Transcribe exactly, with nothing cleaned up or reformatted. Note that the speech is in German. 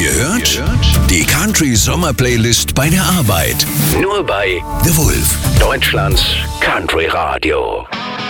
Ihr hört die Country Sommer Playlist bei der Arbeit. Nur bei The Wolf, Deutschlands Country Radio.